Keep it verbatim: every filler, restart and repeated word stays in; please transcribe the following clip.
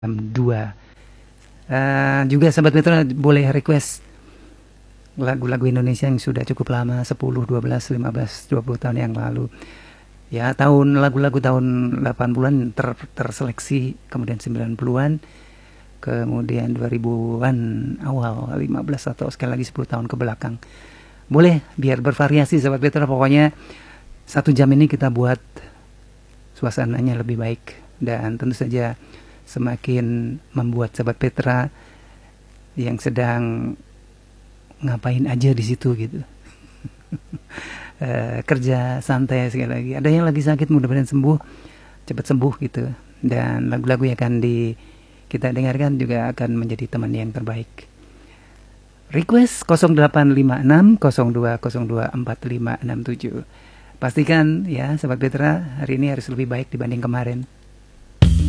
dua. Uh, juga Sahabat Petra boleh request lagu-lagu Indonesia yang sudah cukup lama, sepuluh, dua belas, lima belas, dua puluh tahun yang lalu. Ya, tahun lagu-lagu tahun delapan puluhan ter, terseleksi, kemudian sembilan puluhan, kemudian dua ribuan awal, lima belas atau sekali lagi sepuluh tahun ke belakang. Boleh, biar bervariasi Sahabat Petra. Pokoknya satu jam ini kita buat suasananya lebih baik, dan tentu saja semakin membuat Sahabat Petra yang sedang ngapain aja di situ gitu. uh, kerja santai sekali lagi. Ada yang lagi sakit, mudah-mudahan sembuh, cepat sembuh gitu. Dan lagu-lagu yang akan di kita dengarkan juga akan menjadi teman yang terbaik. Request nol delapan lima enam nol dua nol dua empat lima enam tujuh. Pastikan ya Sahabat Petra hari ini harus lebih baik dibanding kemarin.